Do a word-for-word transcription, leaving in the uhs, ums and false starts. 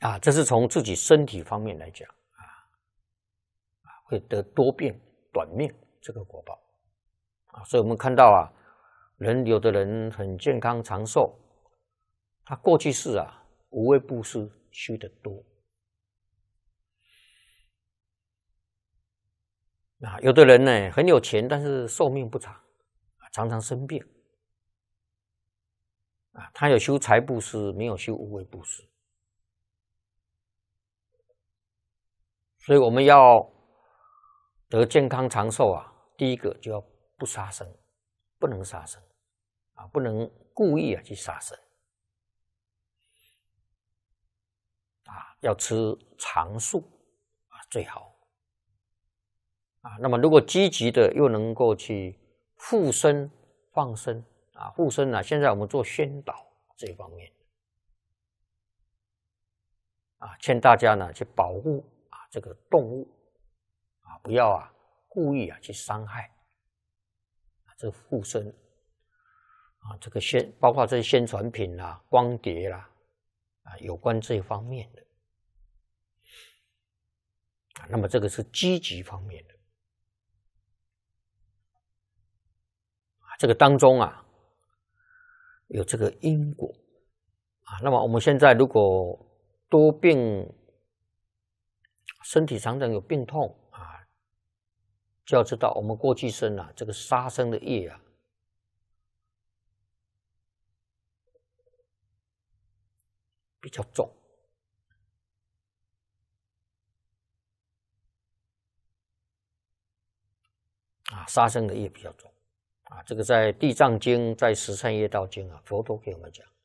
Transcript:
啊，这是从自己身体方面来讲啊，啊，会得多病短命这个果报啊，所以我们看到啊，人有的人很健康长寿，他过去世啊无畏布施修得多。啊，有的人呢很有钱，但是寿命不长，常常生病。啊，他有修财布施，没有修无畏布施。所以我们要得健康长寿啊，第一个就要不杀生，不能杀生啊，不能故意啊去杀生啊，要吃长素啊最好。啊，那么如果积极的又能够去护身放生啊，护身啊，现在我们做宣导这一方面啊，劝大家呢去保护啊这个动物啊，不要啊故意啊去伤害啊，这护身啊，这个宣包括这些宣传品啦、光碟啦啊，有关这一方面的啊，那么这个是积极方面的。这个当中啊，有这个因果啊。那么我们现在如果多病，身体常常有病痛啊，就要知道我们过去生啊，这个杀生的业啊，比较重啊，杀生的业比较重。啊，这个在《地藏经》在《十善业道经》啊，佛都给我们讲